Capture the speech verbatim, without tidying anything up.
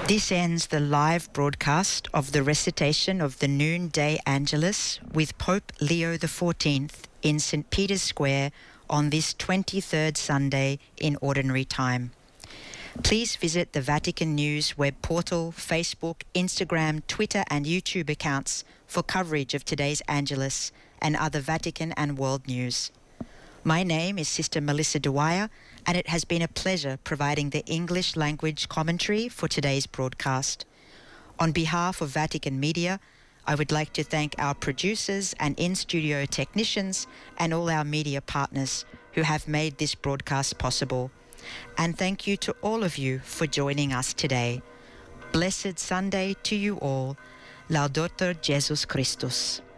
This ends the live broadcast of the recitation of the Noonday Angelus with Pope Leo the fourteenth in Saint Peter's Square on this twenty-third Sunday in Ordinary Time. Please visit the Vatican News web portal, Facebook, Instagram, Twitter and YouTube accounts for coverage of today's Angelus and other Vatican and world news. My name is Sister Melissa Dwyer, and it has been a pleasure providing the English language commentary for today's broadcast. On behalf of Vatican Media, I would like to thank our producers and in-studio technicians and all our media partners who have made this broadcast possible. And thank you to all of you for joining us today. Blessed Sunday to you all. Laudetur Jesus Christus.